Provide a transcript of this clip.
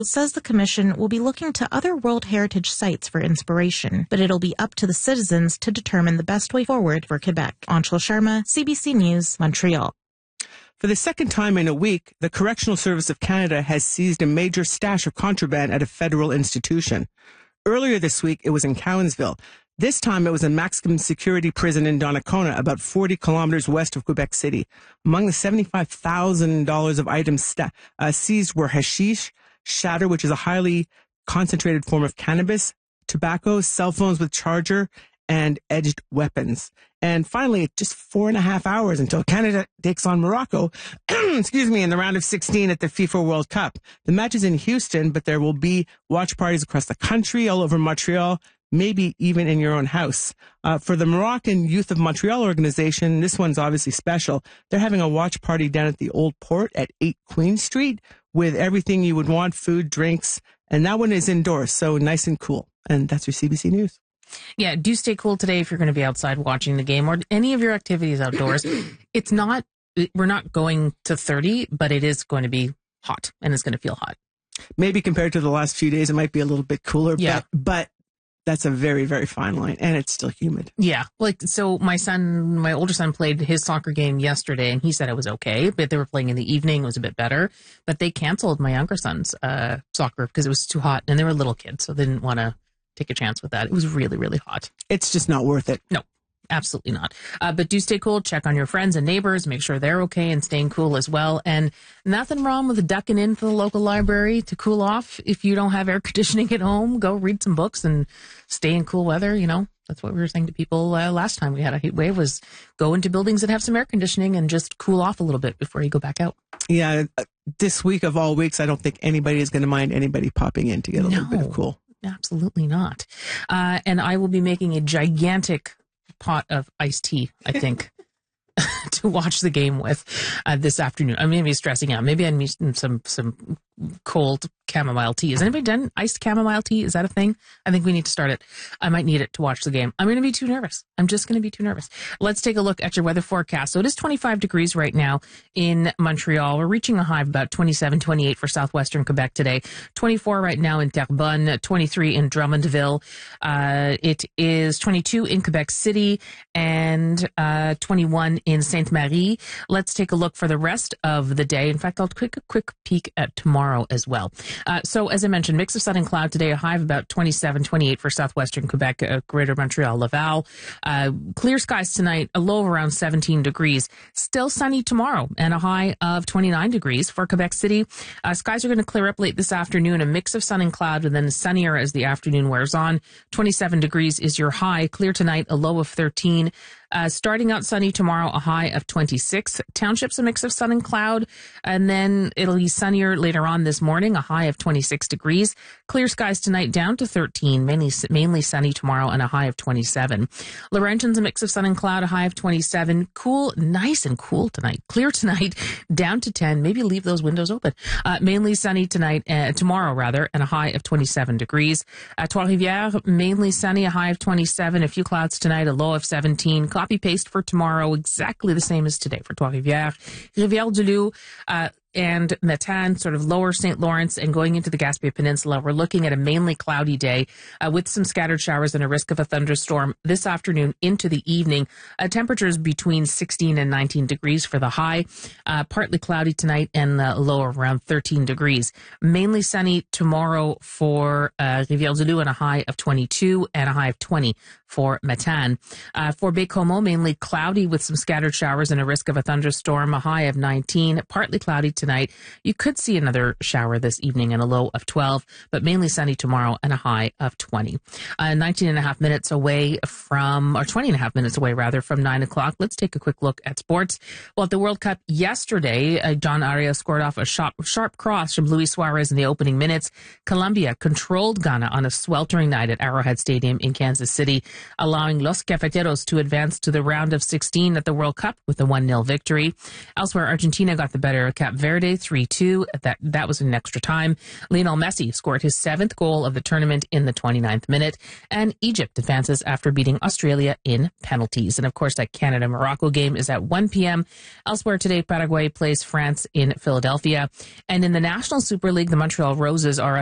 It says the commission will be looking to other World Heritage sites for inspiration, but it'll be up to the citizens to determine the best way forward for Quebec. Anshul Sharma, CBC News, Montreal. For the second time in a week, the Correctional Service of Canada has seized a major stash of contraband at a federal institution. Earlier this week, it was in Cowansville. This time, it was a maximum security prison in Donnacona, about 40 kilometers west of Quebec City. Among the $75,000 of items seized were hashish, shatter, which is a highly concentrated form of cannabis, tobacco, cell phones with charger, and edged weapons. And finally, just 4.5 hours until Canada takes on Morocco, in the round of 16 at the FIFA World Cup. The match is in Houston, but there will be watch parties across the country, all over Montreal, maybe even in your own house. For the Moroccan Youth of Montreal organization, this one's obviously special. They're having a watch party down at the Old Port at 8 Queen Street with everything you would want, food, drinks, and that one is indoors, so nice and cool. And that's your CBC News. Yeah, do stay cool today if you're going to be outside watching the game or any of your activities outdoors. We're not going to 30, but it is going to be hot and it's going to feel hot. Maybe compared to the last few days, it might be a little bit cooler, yeah. but that's a very, very fine line, and it's still humid. Yeah. So my older son played his soccer game yesterday, and he said it was okay, but they were playing in the evening. It was a bit better. But they canceled my younger son's soccer because it was too hot, and they were little kids, so they didn't want to take a chance with that. It was really, really hot. It's just not worth it. No. Absolutely not. But do stay cool. Check on your friends and neighbors. Make sure they're okay and staying cool as well. And nothing wrong with ducking into the local library to cool off. If you don't have air conditioning at home, go read some books and stay in cool weather. You know, that's what we were saying to people last time we had a heat wave was go into buildings that have some air conditioning and just cool off a little bit before you go back out. Yeah. This week of all weeks, I don't think anybody is going to mind anybody popping in to get a little bit of cool. Absolutely not. And I will be making a gigantic pot of iced tea, I think, to watch the game with this afternoon. I may be stressing out. Maybe I need some cold chamomile tea. Has anybody done iced chamomile tea? Is that a thing? I think we need to start it. I might need it to watch the game. I'm going to be too nervous. I'm just going to be too nervous. Let's take a look at your weather forecast. So it is 25 degrees right now in Montreal. We're reaching a high of about 27, 28 for southwestern Quebec today. 24 right now in Terrebonne, 23 in Drummondville. It is 22 in Quebec City and 21 in Sainte-Marie. Let's take a look for the rest of the day. In fact, I'll take a quick peek at tomorrow as well. So as I mentioned, mix of sun and cloud today, a high of about 27, 28 for southwestern Quebec, greater Montreal, Laval. Clear skies tonight, a low of around 17 degrees. Still sunny tomorrow and a high of 29 degrees for Quebec City. Skies are going to clear up late this afternoon, a mix of sun and cloud and then sunnier as the afternoon wears on. 27 degrees is your high. Clear tonight, a low of 13. Starting out sunny tomorrow, a high of 26. Townships, a mix of sun and cloud, and then it'll be sunnier later on this morning, a high of 26 degrees. Clear skies tonight down to 13, mainly sunny tomorrow, and a high of 27. Laurentians, a mix of sun and cloud, a high of 27. Cool, nice and cool tonight. Clear tonight, down to 10. Maybe leave those windows open. Mainly sunny tonight, tomorrow rather, and a high of 27 degrees. Trois-Rivières, mainly sunny, a high of 27. A few clouds tonight, a low of 17. Copy paste for tomorrow, exactly the same as today for Trois-Rivières. Rivière-du-Loup and Matane, sort of lower St. Lawrence and going into the Gaspé Peninsula. We're looking at a mainly cloudy day with some scattered showers and a risk of a thunderstorm this afternoon into the evening. Temperatures between 16 and 19 degrees for the high. Partly cloudy tonight and low around 13 degrees. Mainly sunny tomorrow for Rivière-du-Loup and a high of 22 and a high of 20 for Matane. For Baie-Comeau, mainly cloudy with some scattered showers and a risk of a thunderstorm, a high of 19. Partly cloudy tonight. You could see another shower this evening and a low of 12, but mainly sunny tomorrow and a high of 20. 19 and a half minutes away from, or 20 and a half minutes away rather, from 9 o'clock. Let's take a quick look at sports. Well, at the World Cup yesterday, John Arias scored off a sharp cross from Luis Suarez in the opening minutes. Colombia controlled Ghana on a sweltering night at Arrowhead Stadium in Kansas City, allowing Los Cafeteros to advance to the round of 16 at the World Cup with a 1-0 victory. Elsewhere, Argentina got the better of Cape Verde Verde 3-2. That was in extra time. Lionel Messi scored his 7th goal of the tournament in the 29th minute. And Egypt advances after beating Australia in penalties. And of course, that Canada-Morocco game is at 1 p.m. Elsewhere today, Paraguay plays France in Philadelphia. And in the National Super League, the Montreal Roses are